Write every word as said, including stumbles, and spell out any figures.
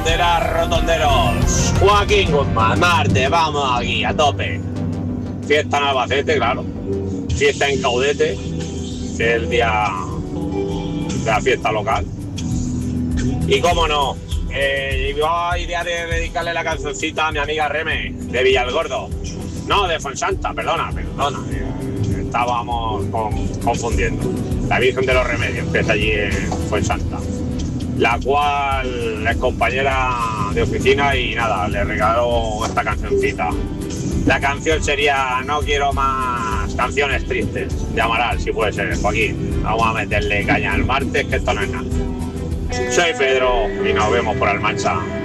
Rotonderas, rotonderos. Joaquín Guzmán, Marte, vamos aquí, a tope. Fiesta en Albacete, claro. Fiesta en Caudete, que es el día de la fiesta local. Y cómo no, eh, iba a ir a dedicarle la cancioncita a mi amiga Reme, de Villalgordo. No, de Fuensanta, perdona, perdona. Eh, estábamos con, confundiendo. La Virgen de los Remedios, que está allí en Fuensanta. La cual es compañera de oficina y nada, le regalo esta cancioncita. La canción sería No quiero más canciones tristes, de Amaral, si puede ser, Joaquín. Vamos a meterle caña al martes, que esto no es nada. Soy Pedro y nos vemos por Almansa.